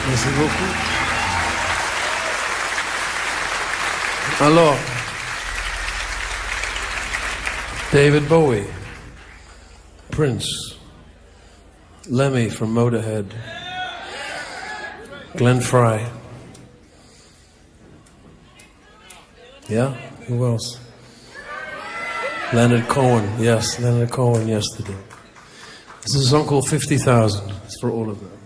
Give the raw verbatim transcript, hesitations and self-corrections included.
Merci beaucoup. Alors, David Bowie, Prince, Lemmy from Motorhead, Glenn Frey. Yeah? Who else? Leonard Cohen. Yes, Leonard Cohen yesterday. This is a song called fifty thousand. It's for all of them.